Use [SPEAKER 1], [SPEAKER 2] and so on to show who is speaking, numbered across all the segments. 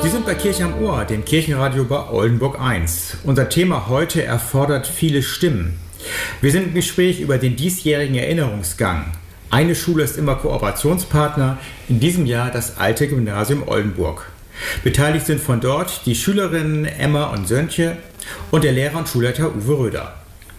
[SPEAKER 1] Sie sind bei Kirche am Ohr, dem Kirchenradio bei Oldenburg 1. Unser Thema heute erfordert viele Stimmen. Wir sind im Gespräch über den diesjährigen Erinnerungsgang. Eine Schule ist immer Kooperationspartner, in diesem Jahr das alte Gymnasium Oldenburg. Beteiligt sind von dort die Schülerinnen Emma und Söntje und der Lehrer und Schulleiter Uwe Röder.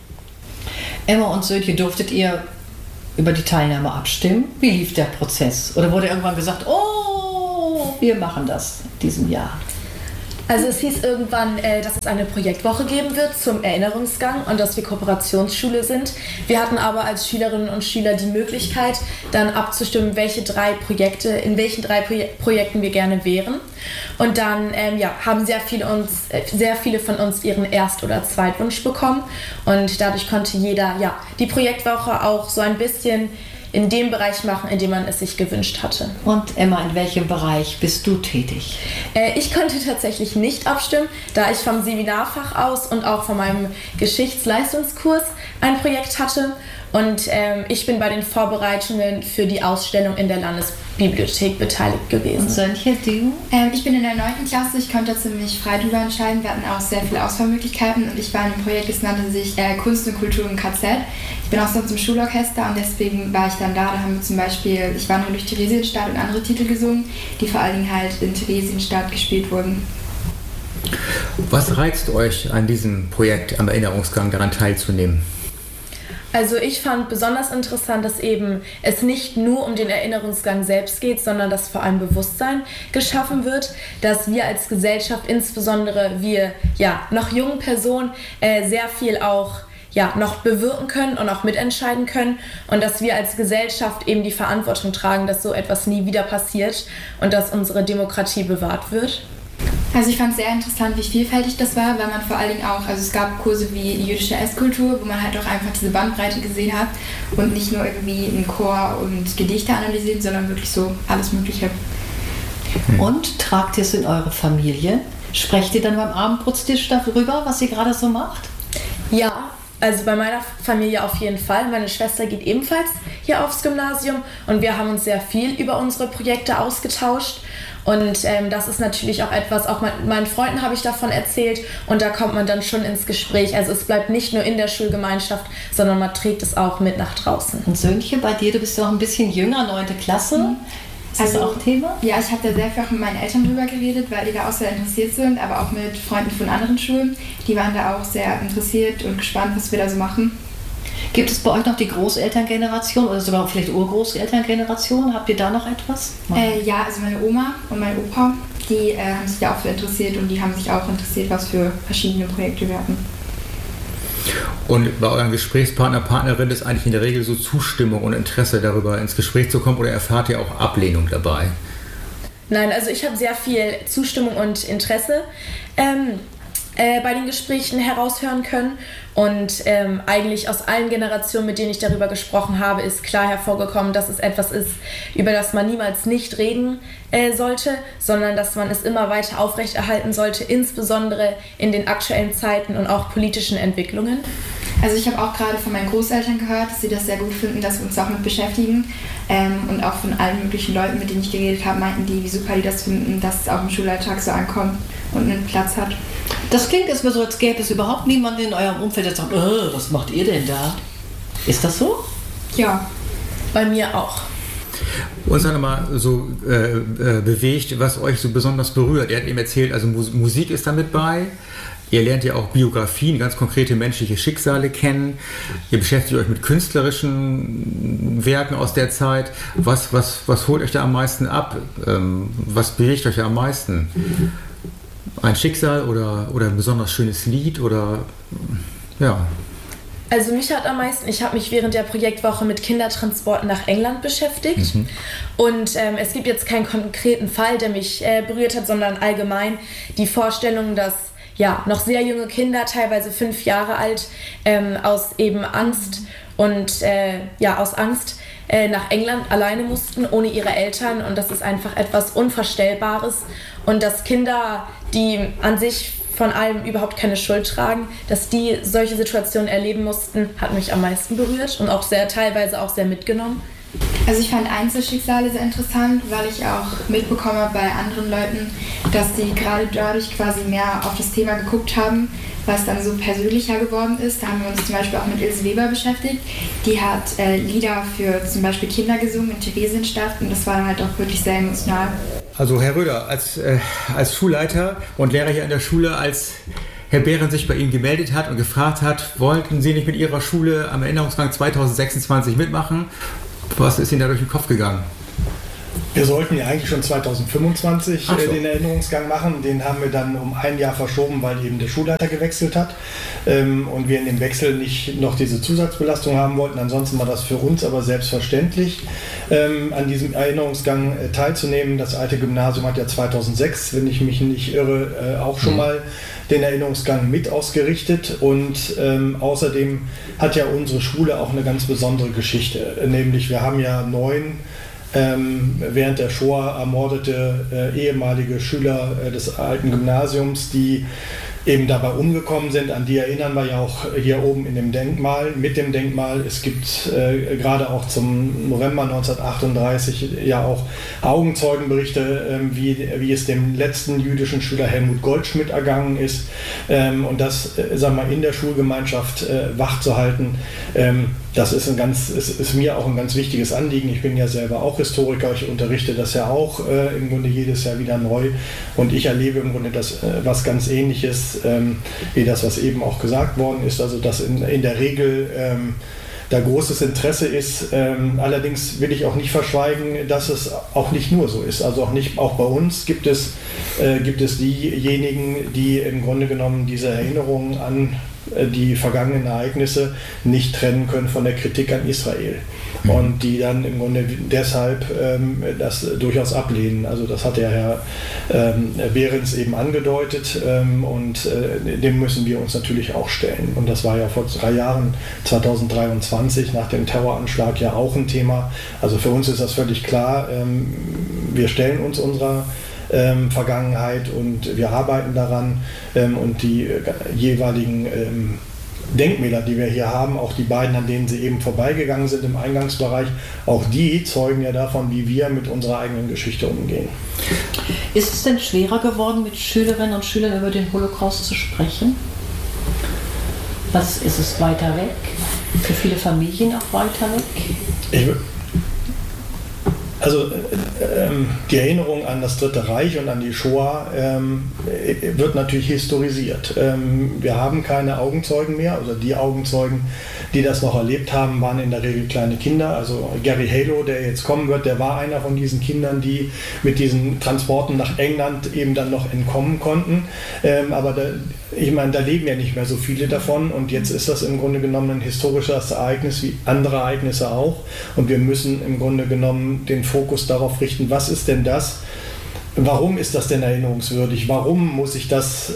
[SPEAKER 2] Emma und Söntje, durftet ihr über die Teilnahme abstimmen? Wie lief der Prozess? Oder wurde irgendwann gesagt, oh, wir machen das in diesem Jahr?
[SPEAKER 3] Also es hieß irgendwann, dass es eine Projektwoche geben wird zum Erinnerungsgang und dass wir Kooperationsschule sind. Wir hatten aber als Schülerinnen und Schüler die Möglichkeit, dann abzustimmen, in welchen drei Projekten wir gerne wären. Und dann haben sehr viele von uns ihren Erst- oder Zweitwunsch bekommen. Und dadurch konnte jeder die Projektwoche auch so ein bisschen in dem Bereich machen, in dem man es sich gewünscht hatte.
[SPEAKER 2] Und Emma, in welchem Bereich bist du tätig?
[SPEAKER 3] Ich konnte tatsächlich nicht abstimmen, da ich vom Seminarfach aus und auch von meinem Geschichtsleistungskurs ein Projekt hatte. Und ich bin bei den Vorbereitungen für die Ausstellung in der Landesbibliothek beteiligt gewesen.
[SPEAKER 2] Und Söntje, du?
[SPEAKER 4] Ich bin in der 9. Klasse, ich konnte ziemlich frei drüber entscheiden. Wir hatten auch sehr viele Auswahlmöglichkeiten und ich war in einem Projekt, das nannte sich Kunst und Kultur im KZ. Ich bin auch sonst im Schulorchester und deswegen war ich dann da. Da haben wir zum Beispiel Ich wandere durch Theresienstadt und andere Titel gesungen, die vor allen Dingen halt in Theresienstadt gespielt wurden.
[SPEAKER 1] Was reizt euch an diesem Projekt, am Erinnerungsgang daran teilzunehmen?
[SPEAKER 3] Also ich fand besonders interessant, dass eben es nicht nur um den Erinnerungsgang selbst geht, sondern dass vor allem Bewusstsein geschaffen wird, dass wir als Gesellschaft, insbesondere wir noch jungen Personen, sehr viel auch noch bewirken können und auch mitentscheiden können und dass wir als Gesellschaft eben die Verantwortung tragen, dass so etwas nie wieder passiert und dass unsere Demokratie bewahrt wird.
[SPEAKER 4] Also ich fand es sehr interessant, wie vielfältig das war, weil man vor allen Dingen auch, also es gab Kurse wie jüdische Esskultur, wo man halt auch einfach diese Bandbreite gesehen hat und nicht nur irgendwie einen Chor und Gedichte analysiert, sondern wirklich so alles Mögliche.
[SPEAKER 2] Und tragt ihr es in eure Familie? Sprecht ihr dann beim Abendbrotstisch darüber, was ihr gerade so macht?
[SPEAKER 3] Ja, also bei meiner Familie auf jeden Fall. Meine Schwester geht ebenfalls hier aufs Gymnasium und wir haben uns sehr viel über unsere Projekte ausgetauscht. Und das ist natürlich auch etwas, auch meinen Freunden habe ich davon erzählt und da kommt man dann schon ins Gespräch. Also es bleibt nicht nur in der Schulgemeinschaft, sondern man trägt es auch mit nach draußen.
[SPEAKER 2] Und Söntje, bei dir, du bist ja auch ein bisschen jünger, 9. Klasse. Ist das auch Thema?
[SPEAKER 4] Ja, ich habe da sehr viel auch mit meinen Eltern drüber geredet, weil die da auch sehr interessiert sind, aber auch mit Freunden von anderen Schulen. Die waren da auch sehr interessiert und gespannt, was wir da so machen.
[SPEAKER 2] Gibt es bei euch noch die Großelterngeneration oder sogar vielleicht Urgroßelterngeneration? Habt ihr da noch etwas?
[SPEAKER 4] Ja, also meine Oma und mein Opa, die haben sich da auch für interessiert und die haben sich auch interessiert, was für verschiedene Projekte wir hatten.
[SPEAKER 1] Und bei euren Gesprächspartner, Partnerin ist eigentlich in der Regel so Zustimmung und Interesse darüber ins Gespräch zu kommen oder erfahrt ihr auch Ablehnung dabei?
[SPEAKER 3] Nein, also ich habe sehr viel Zustimmung und Interesse bei den Gesprächen heraushören können und eigentlich aus allen Generationen, mit denen ich darüber gesprochen habe, ist klar hervorgekommen, dass es etwas ist, über das man niemals nicht reden sollte, sondern dass man es immer weiter aufrechterhalten sollte, insbesondere in den aktuellen Zeiten und auch politischen Entwicklungen.
[SPEAKER 4] Also ich habe auch gerade von meinen Großeltern gehört, dass sie das sehr gut finden, dass wir uns auch mit beschäftigen und auch von allen möglichen Leuten, mit denen ich geredet habe, meinten die, wie super die das finden, dass es auch im Schulalltag so ankommt und einen Platz hat.
[SPEAKER 2] Das klingt erstmal so, als gäbe es überhaupt niemanden in eurem Umfeld, der sagt, was macht ihr denn da? Ist das so?
[SPEAKER 4] Ja.
[SPEAKER 3] Bei mir auch.
[SPEAKER 1] Uns hat mal so bewegt, was euch so besonders berührt. Ihr habt eben erzählt, also Musik ist da mit bei. Ihr lernt ja auch Biografien, ganz konkrete menschliche Schicksale kennen. Ihr beschäftigt euch mit künstlerischen Werken aus der Zeit. Was holt euch da am meisten ab? Was bewegt euch da am meisten? Ein Schicksal oder ein besonders schönes Lied oder ja?
[SPEAKER 3] Also mich hat am meisten, ich habe mich während der Projektwoche mit Kindertransporten nach England beschäftigt und es gibt jetzt keinen konkreten Fall, der mich berührt hat, sondern allgemein die Vorstellung, dass noch sehr junge Kinder, teilweise 5 Jahre alt, aus eben Angst und aus Angst nach England alleine mussten, ohne ihre Eltern und das ist einfach etwas Unvorstellbares und dass Kinder, die an sich von allem überhaupt keine Schuld tragen, dass die solche Situationen erleben mussten, hat mich am meisten berührt und auch teilweise auch sehr mitgenommen.
[SPEAKER 4] Also ich fand Einzelschicksale sehr interessant, weil ich auch mitbekomme bei anderen Leuten, dass sie gerade dadurch quasi mehr auf das Thema geguckt haben, was dann so persönlicher geworden ist. Da haben wir uns zum Beispiel auch mit Ilse Weber beschäftigt. Die hat Lieder für zum Beispiel Kinder gesungen in Theresienstadt und das war dann halt auch wirklich sehr emotional.
[SPEAKER 1] Also Herr Röder, als Schulleiter und Lehrer hier an der Schule, als Herr Behrens sich bei Ihnen gemeldet hat und gefragt hat, wollten Sie nicht mit Ihrer Schule am Erinnerungsgang 2026 mitmachen? Was ist Ihnen da durch den Kopf gegangen?
[SPEAKER 5] Wir sollten ja eigentlich schon 2025 den Erinnerungsgang machen. Den haben wir dann um ein Jahr verschoben, weil eben der Schulleiter gewechselt hat und wir in dem Wechsel nicht noch diese Zusatzbelastung haben wollten. Ansonsten war das für uns aber selbstverständlich, an diesem Erinnerungsgang teilzunehmen. Das alte Gymnasium hat ja 2006, wenn ich mich nicht irre, auch schon mal den Erinnerungsgang mit ausgerichtet und außerdem hat ja unsere Schule auch eine ganz besondere Geschichte. Nämlich wir haben ja 9 während der Shoah ermordete ehemalige Schüler des alten Gymnasiums, die eben dabei umgekommen sind. An die erinnern wir ja auch hier oben in dem Denkmal, mit dem Denkmal. Es gibt gerade auch zum November 1938 ja auch Augenzeugenberichte, wie es dem letzten jüdischen Schüler Helmut Goldschmidt ergangen ist. Und das, sagen wir mal, in der Schulgemeinschaft wachzuhalten, das ist ist mir auch ein ganz wichtiges Anliegen. Ich bin ja selber auch Historiker, ich unterrichte das ja auch im Grunde jedes Jahr wieder neu und ich erlebe im Grunde was ganz Ähnliches wie das, was eben auch gesagt worden ist, also dass in der Regel da großes Interesse ist. Allerdings will ich auch nicht verschweigen, dass es auch nicht nur so ist. Also auch bei uns gibt es diejenigen, die im Grunde genommen diese Erinnerungen an die vergangenen Ereignisse nicht trennen können von der Kritik an Israel und die dann im Grunde deshalb das durchaus ablehnen. Also das hat der Herr Behrens eben angedeutet und dem müssen wir uns natürlich auch stellen. Und das war ja vor 3 Jahren, 2023, nach dem Terroranschlag ja auch ein Thema. Also für uns ist das völlig klar. Wir stellen uns unserer Vergangenheit und wir arbeiten daran und die jeweiligen Denkmäler, die wir hier haben, auch die beiden, an denen Sie eben vorbeigegangen sind im Eingangsbereich, auch die zeugen ja davon, wie wir mit unserer eigenen Geschichte umgehen.
[SPEAKER 2] Ist es denn schwerer geworden, mit Schülerinnen und Schülern über den Holocaust zu sprechen? Was ist es weiter weg? Für viele Familien auch weiter weg?
[SPEAKER 5] Also die Erinnerung an das Dritte Reich und an die Shoah wird natürlich historisiert. Wir haben keine Augenzeugen mehr, also die Augenzeugen, die das noch erlebt haben, waren in der Regel kleine Kinder. Also Gary Halo, der jetzt kommen wird, der war einer von diesen Kindern, die mit diesen Transporten nach England eben dann noch entkommen konnten. Aber da leben ja nicht mehr so viele davon und jetzt ist das im Grunde genommen ein historisches Ereignis wie andere Ereignisse auch und wir müssen im Grunde genommen den Fokus darauf richten, was ist denn das, warum ist das denn erinnerungswürdig, warum muss ich das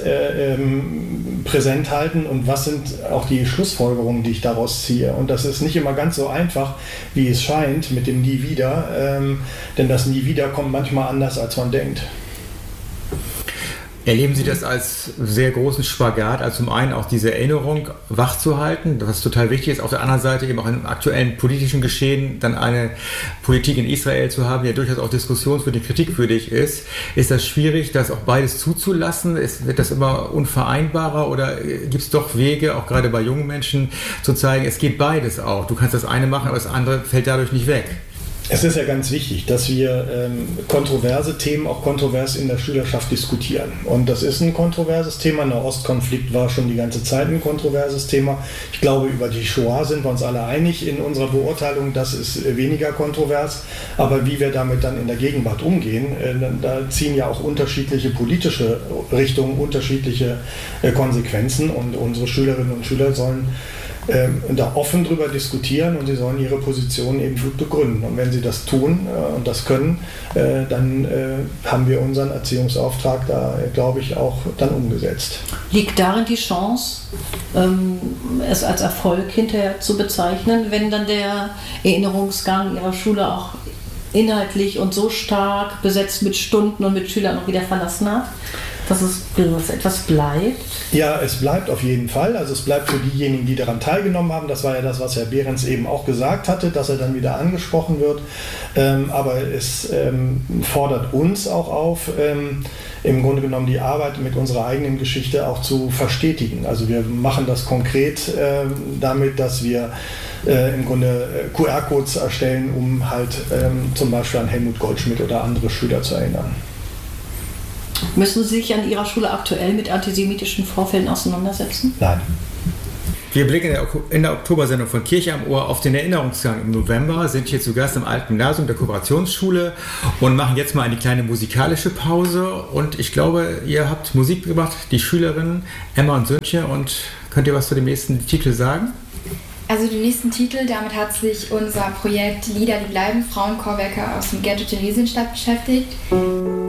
[SPEAKER 5] präsent halten und was sind auch die Schlussfolgerungen, die ich daraus ziehe. Und das ist nicht immer ganz so einfach, wie es scheint mit dem Nie wieder, denn das Nie wieder kommt manchmal anders, als man denkt.
[SPEAKER 1] Erleben Sie das als sehr großen Spagat, also zum einen auch diese Erinnerung wachzuhalten, was total wichtig ist, auf der anderen Seite eben auch im aktuellen politischen Geschehen dann eine Politik in Israel zu haben, die ja durchaus auch diskussionswürdig, kritikwürdig ist. Ist das schwierig, das auch beides zuzulassen? Wird das immer unvereinbarer oder gibt es doch Wege, auch gerade bei jungen Menschen, zu zeigen, es geht beides auch. Du kannst das eine machen, aber das andere fällt dadurch nicht weg.
[SPEAKER 5] Es ist ja ganz wichtig, dass wir kontroverse Themen auch kontrovers in der Schülerschaft diskutieren. Und das ist ein kontroverses Thema. Der Ostkonflikt war schon die ganze Zeit ein kontroverses Thema. Ich glaube, über die Shoah sind wir uns alle einig in unserer Beurteilung. Das ist weniger kontrovers. Aber wie wir damit dann in der Gegenwart umgehen, da ziehen ja auch unterschiedliche politische Richtungen, unterschiedliche Konsequenzen. Und unsere Schülerinnen und Schüler sollen da offen drüber diskutieren und sie sollen ihre Position eben gut begründen. Und wenn sie das tun und das können, dann haben wir unseren Erziehungsauftrag da, glaube ich, auch dann umgesetzt.
[SPEAKER 2] Liegt darin die Chance, es als Erfolg hinterher zu bezeichnen, wenn dann der Erinnerungsgang Ihrer Schule auch inhaltlich und so stark besetzt mit Stunden und mit Schülern auch wieder verlassen hat, dass etwas bleibt?
[SPEAKER 5] Ja, es bleibt auf jeden Fall. Also es bleibt für diejenigen, die daran teilgenommen haben. Das war ja das, was Herr Behrens eben auch gesagt hatte, dass er dann wieder angesprochen wird. Aber es fordert uns auch auf, im Grunde genommen die Arbeit mit unserer eigenen Geschichte auch zu verstetigen. Also wir machen das konkret damit, dass wir im Grunde QR-Codes erstellen, um halt zum Beispiel an Helmut Goldschmidt oder andere Schüler zu erinnern.
[SPEAKER 2] Müssen Sie sich an Ihrer Schule aktuell mit antisemitischen Vorfällen auseinandersetzen?
[SPEAKER 5] Nein.
[SPEAKER 1] Wir blicken in der Oktobersendung von Kirche am Ohr auf den Erinnerungsgang im November, sind hier zu Gast im Alten Gymnasium der Kooperationsschule und machen jetzt mal eine kleine musikalische Pause. Und ich glaube, ihr habt Musik gemacht, die Schülerinnen Emma und Söntje. Und könnt ihr was zu dem nächsten Titel sagen?
[SPEAKER 4] Also den nächsten Titel, damit hat sich unser Projekt Lieder, die bleiben, Frauenchorwerke aus dem Ghetto Theresienstadt beschäftigt.